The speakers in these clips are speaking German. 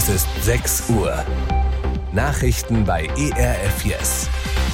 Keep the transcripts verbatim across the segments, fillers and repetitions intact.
Es ist sechs Uhr. Nachrichten bei E R F Yes.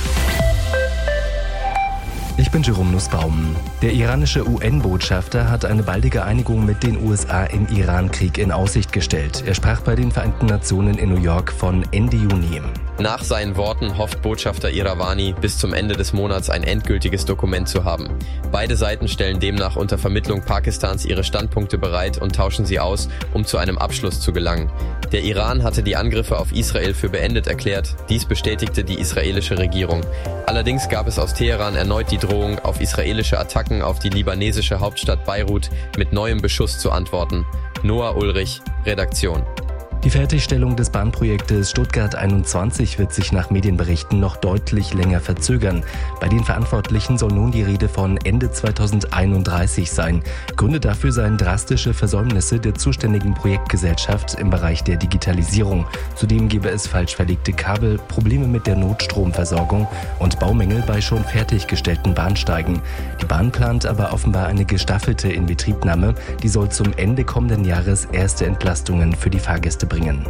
Ich bin Jerome Nussbaum. Der iranische U N-Botschafter hat eine baldige Einigung mit den U S A im Iran-Krieg in Aussicht gestellt. Er sprach bei den Vereinten Nationen in New York von Ende Juni. Nach seinen Worten hofft Botschafter Iravani, bis zum Ende des Monats ein endgültiges Dokument zu haben. Beide Seiten stellen demnach unter Vermittlung Pakistans ihre Standpunkte bereit und tauschen sie aus, um zu einem Abschluss zu gelangen. Der Iran hatte die Angriffe auf Israel für beendet erklärt. Dies bestätigte die israelische Regierung. Allerdings gab es aus Teheran erneut die Drohung, auf israelische Attacken auf die libanesische Hauptstadt Beirut mit neuem Beschuss zu antworten. Noah Ulrich, Redaktion. Die Fertigstellung des Bahnprojektes Stuttgart einundzwanzig wird sich nach Medienberichten noch deutlich länger verzögern. Bei den Verantwortlichen soll nun die Rede von Ende zweitausendeinunddreißig sein. Gründe dafür seien drastische Versäumnisse der zuständigen Projektgesellschaft im Bereich der Digitalisierung. Zudem gebe es falsch verlegte Kabel, Probleme mit der Notstromversorgung und Baumängel bei schon fertiggestellten Bahnsteigen. Die Bahn plant aber offenbar eine gestaffelte Inbetriebnahme. Die soll zum Ende kommenden Jahres erste Entlastungen für die Fahrgäste bringen.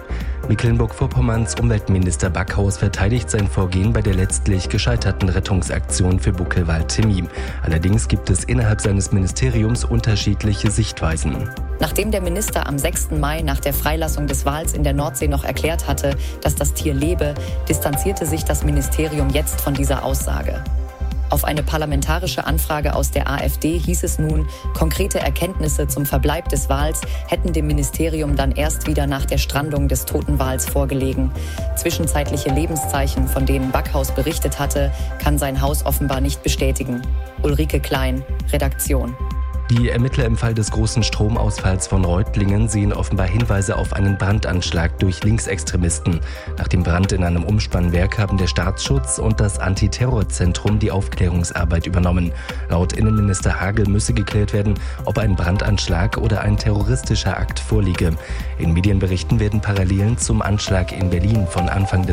Mecklenburg-Vorpommerns Umweltminister Backhaus verteidigt sein Vorgehen bei der letztlich gescheiterten Rettungsaktion für Buckelwald-Timmy. Allerdings gibt es innerhalb seines Ministeriums unterschiedliche Sichtweisen. Nachdem der Minister am sechsten Mai nach der Freilassung des Wals in der Nordsee noch erklärt hatte, dass das Tier lebe, distanzierte sich das Ministerium jetzt von dieser Aussage. Auf eine parlamentarische Anfrage aus der AfD hieß es nun, konkrete Erkenntnisse zum Verbleib des Wals hätten dem Ministerium dann erst wieder nach der Strandung des toten Wals vorgelegen. Zwischenzeitliche Lebenszeichen, von denen Backhaus berichtet hatte, kann sein Haus offenbar nicht bestätigen. Ulrike Klein, Redaktion. Die Ermittler im Fall des großen Stromausfalls von Reutlingen sehen offenbar Hinweise auf einen Brandanschlag durch Linksextremisten. Nach dem Brand in einem Umspannwerk haben der Staatsschutz und das Antiterrorzentrum die Aufklärungsarbeit übernommen. Laut Innenminister Hagel müsse geklärt werden, ob ein Brandanschlag oder ein terroristischer Akt vorliege. In Medienberichten werden Parallelen zum Anschlag in Berlin von Anfang des